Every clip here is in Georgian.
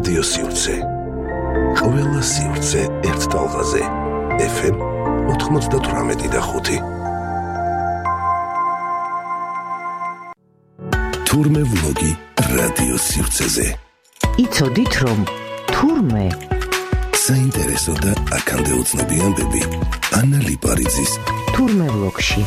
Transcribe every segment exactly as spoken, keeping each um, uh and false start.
რადიო სივრცე. ყველა სივრცე ერთ ტალღაზე. ეფ ემ ოთხმოცდათვრამეტი და ხუთი. თურმე ვლოგი რადიო სივრცეზე. იცოდით რომ თურმე საინტერესო და აქამდე უცნობი ამბები ანა ლიპარიძის თურმე ვლოგში.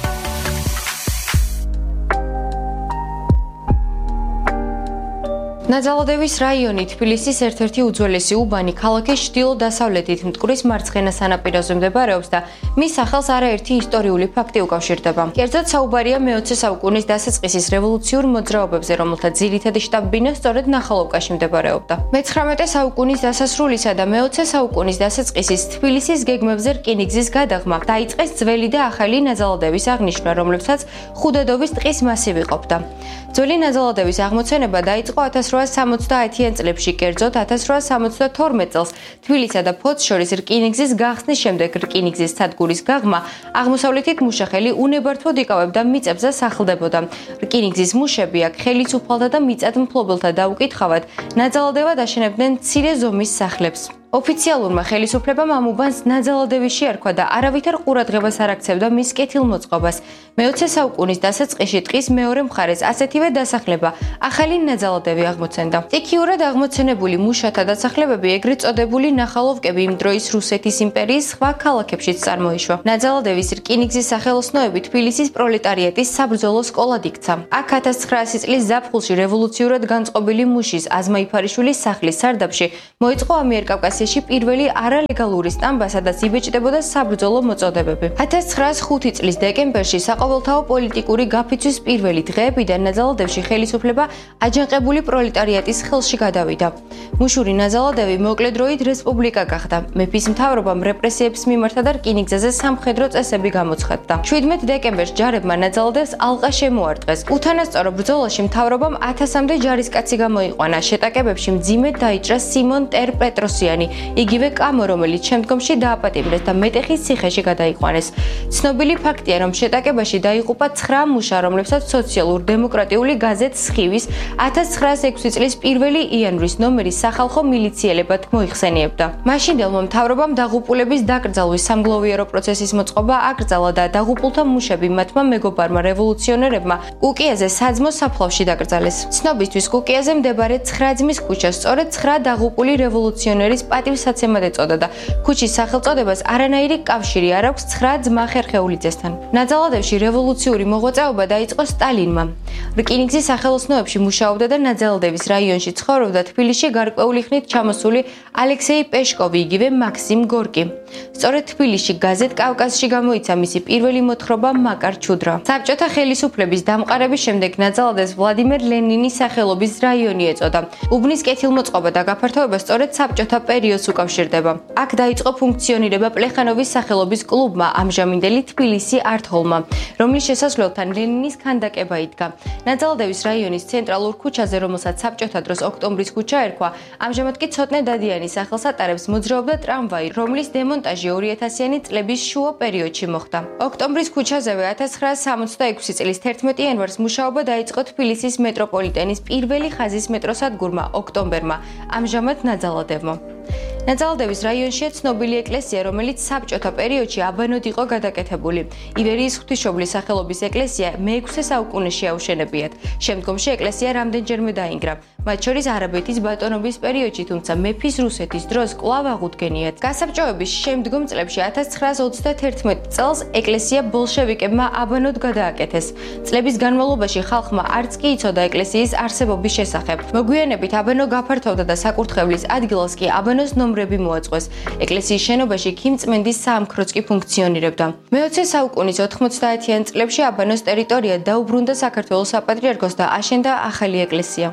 ნაძალადევის რაიონი თბილისის ერთ-ერთი უძველესი უბანი ქალაქის ჩრდილო-დასავლეთით მტკვრის მარცხენა სანაპიროზე მდებარეობს და მის სახელს არაერთი ისტორიული ფაქტი უკავშირდება. კერძოდ საუბარია მეოცე საუკუნის დასაწყისის რევოლუციურ მოძრაობებზე, რომელთა ძირითადი შტაბ-ბინა სწორედ ნახალოვკაში მდებარეობდა. მეცხრამეტე საუკუნის დასასრულისა და მეოცე საუკუნის დასაწყისის თბილისის გეგმებზე რკინიგზის გადაღმა დაიწყეს ძველი და ახალი ნაძალადევის აღნიშვნა, რომლებსაც ხუდადოვის ტყის მასივი ყოფდა. ძველი ნაძალადევის აღმოცენება დაიწყო ათას რვაას სამოცდაათიან წლებში, კერძოდ ათას რვაას სამოცდათორმეტ წელს თბილისსა და ფოთს შორის რკინიგზის გახსნის შემდეგ რკინიგზის სადგურის გაღმა აღმოსავლეთით მუშახელი უნებართვოდ იკავებდა მიწებზე სახლდებოდა. რკინიგზის მუშები აქ ხელისუფალთა და მიწათმფლობელთა დაუკითხავად ნაძალადევად აშენებდნენ მცირე ზომის სახლებს. ოფიციალურმა ხელისუფლებამ ამ უბანს ნაძალადევი შეარქვა და არავითარ ყურადღებას არ აქცევდა მის კეთილმოწყობას. მეოცე საუკუნის დასაწყისში ტყის მეორე მხარეს ასეთივე დასახლება ახალი ნაძალადევი აღმოცენდა. სტიქიურად აღმოცენებული მუშათა დასახლებები ეგრეთ წოდებული ნახალოვკები იმ დროის რუსეთის იმპერიის სხვა ქალაქებშიც წარმოიშვა. ნაძალადევის რკინიგზის სახელოსნოები თბილისის პროლეტარიატის საბრძოლო სკოლად იქცა. აქ ათას ცხრაასი წლის ზაფხულში რევოლუციურად განწყობილი მუშის აზმა იფარიშვილის სახლის სარდაფში მოიწყო ამიერკავკასიაში პირველი არალეგალური სტამბა, სადაც იბეჭდებოდა საბრძოლო მოწოდებები. ათას ცხრაას ხუთი წლის დეკემბერში საყოველთაო პოლიტიკური გაფიცვის პირველი დღეებიდან ნაძალადევში ხელისუფლება აჯანყებული პროლეტარიატის ხელში გადავიდა. მუშური ნაძალადევი მოკლედროით რესპუბლიკა გახდა. მეფის მთავრობამ რეპრესიებს მიმართა და რკინიგზაზე სამხედრო წესები გამოცხადდა. შვიდმეტ დეკემბერს ჯარებმა ნაძალადევს ალყა შემოარტყეს. უთანასწორო ბრძოლაში მთავრობამ ათასამდე ჯარისკაცი გამოიყვანა. შეტაკებებში მძიმედ დაიჭრა სიმონ ტერპეტროსიანი, იგივე კამო, რომელიც შემდგომში დააპატიმრეს და მეტეხის ციხეში გადაიყვანეს. ცნობილი ფაქტია, რომ შეტაკებაში დაიღუპა ცხრა მუშა, რომლებსაც სოციალურ-დემოკრატიული გაზეთ სხივის ათას ცხრაას ექვსი წლის პირველი იანვრის ნომერი სახალხო მილიციელებად მოიხსენიებდა. მაშინდელმა მთავრობამ დაღუპულების დაკრძალვის სამგლოვიარო პროცესის მოწყობა აკრძალა და დაღუპულთა მუშები მათმა მეგობარმა რევოლუციონერებმა კუკიაზე საძმო საფლავში დაკრძალეს. ცნობისთვის კუკიაზე მდებარე ცხრაძმის ქუჩა სწორედ ცხრა დაღუპული რევოლუციონერის პატივსაცემად ეწოდა და ქუჩის სახელწოდებას არანაირი კავშირი არ აქვს ცხრა ძმა ხერხეულიძესთან. ნაძალადევში რევოლუციური მოღვაწეობა დაიწყო სტალინმა. რკინიგზის სახელოსნოებში მუშაობდა და ნაძალადევის რაიონში ცხოვრობდა თბილისში გარკვეული ხნით ჩამოსული ალექსეი პეშკოვი, იგივე მაქსიმ გორკი. სწორედ თბილისში გაზეთ კავკასში გამოიცა მისი პირველი მოთხრობა მაკარ ჩუდრა. საბჭოთა ხელისუფლების დამყარების შემდეგ ნაძალადევს ვლადიმერ ლენინის სახელობის რაიონი ეწოდა. უბნის კეთილმოწყობა და გაფართოება სწორედ საბჭოთა პერიოდს უკავშირდება. აქ დაიწყო ფუნქციონირება პლეხანოვის სახელობის კლუბმა, ამჟამინდელი თბილისი არტ-ჰოლმა, რომლის შესასვლელთან ლენინის ქანდაკება იდგა. ნაძალადევის რაიონის ცენტრალურ ქუჩაზე, რომელსაც საბჭოთა დროს ოქტომბრის ქუჩა ერქვა, ამჟამად კი ცოტნე დადიანის სახელს ატარებს, მოძრაობდა ტრამვაი, რომლის დემონტაჟი ორი ათასიანი წლების შუა პერიოდში მოხდა. ოქტომბრის ქუჩაზევე ათას ცხრაას სამოცდაექვსი წლის თერთმეტი იანვარს მუშაობა დაიწყო თბილისის მეტროპოლიტენის პირველი ხაზის მეტროსადგურმა ოქტომბერმა, ამჟამად ნაძალადევმა. ნაძალადევის რაიონშია ცნობილი ეკლესია, რომელიც საბჭოთა პერიოდში აბანოდ იყო გადაკეთებული. ივერიის ღვთისმშობლის სახელობის ეკლესია მეექვსე საუკუნეში აუშენებიათ. შემდგომში ეკლესია რამდენჯერმე დაინგრა, მათ შორის არაბეთის ბატონობის პერიოდში, თუმცა მეფის რუსეთის დროს კვლავ აღუდგენიათ. გასაბჭოების შემდგომ წლებში ათას ცხრაას ოცდათერთმეტ წელს ეკლესია ბოლშევიკებმა აბანოდ გადააკეთეს. წლების განმავლობაში ხალხმა არც კი იცოდა ეკლესიის არსებობის შესახებ. მოგვიანებით აბანო გაფართოვდა და საკურთხევლის ადგილას კი აბანოს ნომრები მოაწყვეს. ეკლესიის შენობაში ქიმწმენდის საამქროც კი ფუნქციონირებდა. მეოცე საუკუნის ოთხმოცდაათიან წლებში აბანოს ტერიტორია დაუბრუნდა საქართველოს საპატრიარქოს და აშენდა ახალი ეკლესია.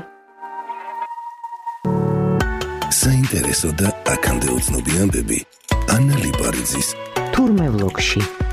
საინტერესო და აქამდე უცნობი ამბები ანა ლიპარიძის თურმე ვლოგში.